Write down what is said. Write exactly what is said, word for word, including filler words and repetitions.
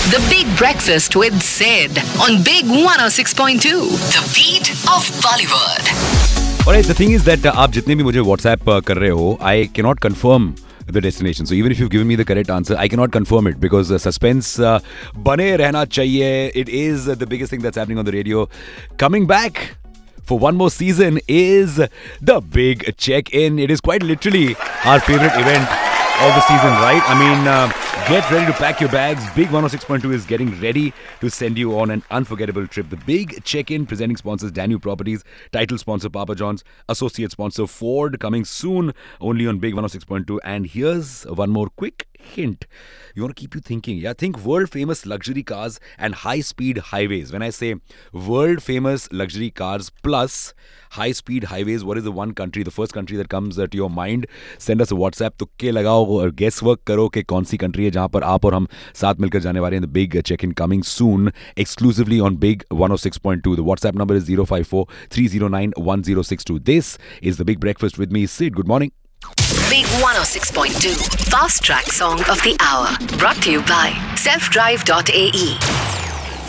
The Big Breakfast with Sid on Big one oh six point two. The beat of Bollywood. Alright, the thing is that uh, आप जितने भी मुझे WhatsApp uh, कर रहे हो, I cannot confirm the destination. So even if you've given me the correct answer, I cannot confirm it because uh, suspense uh, बने रहना चाहिए. It is uh, the biggest thing that's happening on the radio. Coming back for one more season is the Big Check-In. It is quite literally our favorite event of the season, right? I mean, uh, get ready to pack your bags. Big one oh six point two is getting ready to send you on an unforgettable trip. The Big Check-In, presenting sponsors Danube Properties, title sponsor Papa John's, associate sponsor Ford, coming soon only on Big one oh six point two. And here's one more quick hint. You want to keep you thinking. Yeah, think world famous luxury cars and high speed highways. When I say world famous luxury cars plus high speed highways, what is the one country, the first country that comes uh, to your mind? Send us a WhatsApp. तुक्के लगाओ और guess work करो कि कौन सी country है जहां पर आप और हम साथ मिलकर जाने वाले हैं. The Big Check-In coming soon exclusively on Big one oh six point two. The WhatsApp number is zero five four three zero nine one zero six two. This is the Big Breakfast with me, Sid. Good morning. Big one oh six point two. Fast Track Song of the Hour. Brought to you by self drive dot a e.